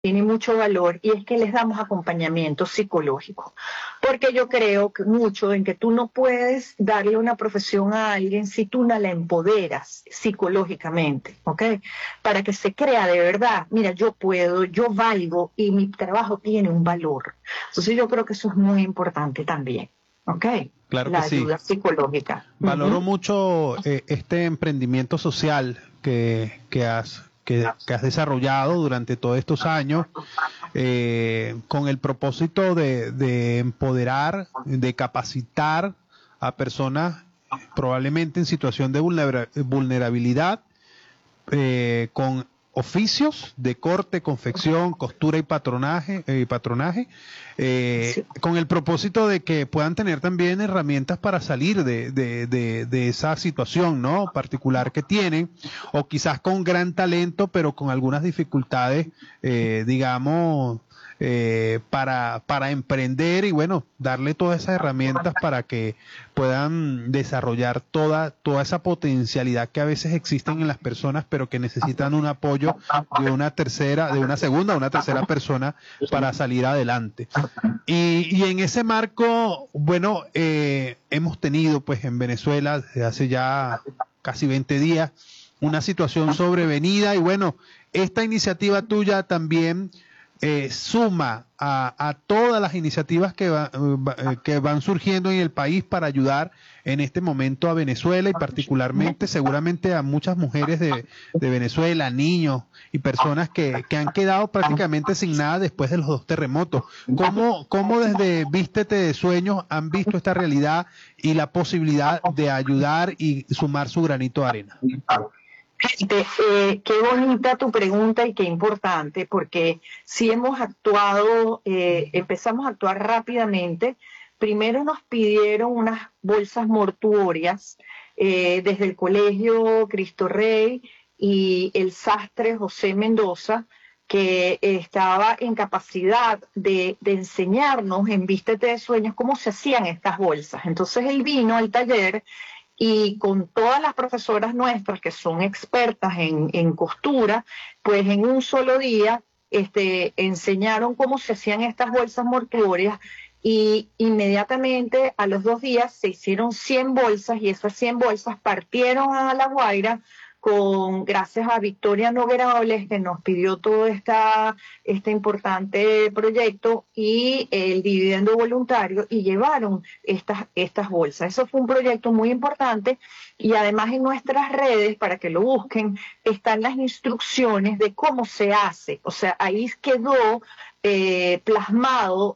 tiene mucho valor, y es que les damos acompañamiento psicológico, porque yo creo que mucho en que tú no puedes darle una profesión a alguien si tú no la empoderas psicológicamente, ¿ok? Para que se crea de verdad, mira, yo puedo, yo valgo y mi trabajo tiene un valor. Entonces yo creo que eso es muy importante también, ¿ok? Claro que La sí. ayuda psicológica. Valoro mucho este emprendimiento social que has desarrollado durante todos estos años, con el propósito de empoderar, de capacitar a personas probablemente en situación de vulnerabilidad, con oficios de corte, confección, costura y patronaje, Sí. con el propósito de que puedan tener también herramientas para salir de esa situación, ¿no? Particular que tienen, o quizás con gran talento, pero con algunas dificultades, digamos, para emprender y bueno, darle todas esas herramientas para que puedan desarrollar toda esa potencialidad que a veces existen en las personas, pero que necesitan un apoyo de una tercera, de una segunda o una tercera persona para salir adelante. Y en ese marco, bueno, hemos tenido pues en Venezuela desde hace ya casi 20 días una situación sobrevenida y bueno, esta iniciativa tuya también suma a todas las iniciativas que van surgiendo en el país para ayudar en este momento a Venezuela y particularmente seguramente a muchas mujeres de Venezuela, niños y personas que han quedado prácticamente sin nada después de los dos terremotos. ¿Cómo desde Vístete de Sueños han visto esta realidad y la posibilidad de ayudar y sumar su granito de arena? Qué bonita tu pregunta y qué importante, porque si hemos actuado, empezamos a actuar rápidamente. Primero nos pidieron unas bolsas mortuorias desde el Colegio Cristo Rey y el sastre José Mendoza, que estaba en capacidad de enseñarnos en Vístete de Sueños cómo se hacían estas bolsas. Entonces él vino al taller y con todas las profesoras nuestras que son expertas en costura, pues en un solo día enseñaron cómo se hacían estas bolsas mortuorias y inmediatamente a los 2 días se hicieron 100 bolsas y esas 100 bolsas partieron a La Guaira gracias a Victoria Noguerables que nos pidió todo este importante proyecto y el dividendo voluntario y llevaron estas bolsas. Eso fue un proyecto muy importante y además en nuestras redes, para que lo busquen, están las instrucciones de cómo se hace. O sea, ahí quedó plasmado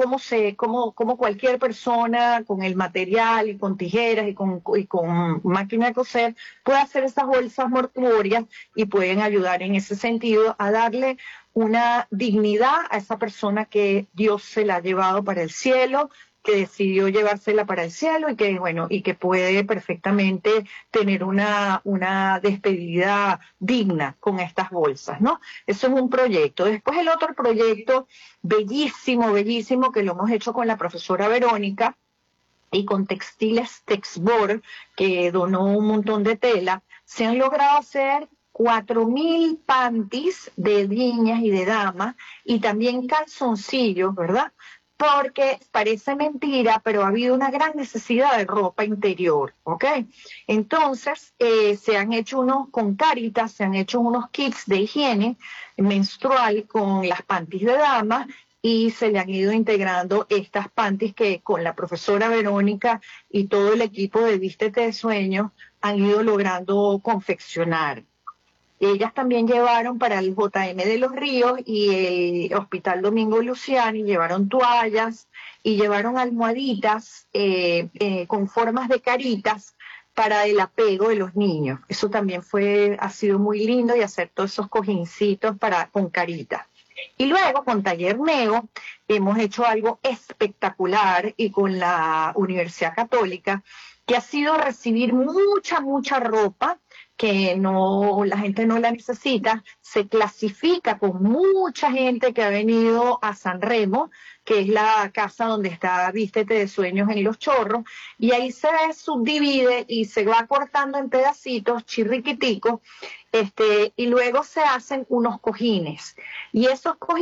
cómo cualquier persona con el material y con tijeras y con máquina de coser puede hacer esas bolsas mortuorias y pueden ayudar en ese sentido a darle una dignidad a esa persona que Dios se la ha llevado para el cielo, que decidió llevársela para el cielo y que bueno, y que puede perfectamente tener una despedida digna con estas bolsas, ¿no? Eso es un proyecto. Después el otro proyecto bellísimo, bellísimo, que lo hemos hecho con la profesora Verónica y con Textiles Texbor, que donó un montón de tela, se han logrado hacer 4.000 panties de niñas y de damas y también calzoncillos, ¿verdad? Porque parece mentira, pero ha habido una gran necesidad de ropa interior, ¿ok? Entonces, se han hecho con Caritas, se han hecho unos kits de higiene menstrual con las panties de damas y se le han ido integrando estas panties que con la profesora Verónica y todo el equipo de Vístete de Sueños han ido logrando confeccionar. Ellas también llevaron para el JM de los Ríos y el Hospital Domingo Luciani, llevaron toallas y llevaron almohaditas con formas de caritas para el apego de los niños. Eso también ha sido muy lindo y hacer todos esos cojincitos con caritas. Y luego con Taller Neo hemos hecho algo espectacular y con la Universidad Católica, que ha sido recibir mucha ropa que no, la gente no la necesita, se clasifica con mucha gente que ha venido a San Remo, que es la casa donde está Vístete de Sueños en Los Chorros, y ahí se subdivide y se va cortando en pedacitos chirriquiticos, y luego se hacen unos cojines. Y esos cojines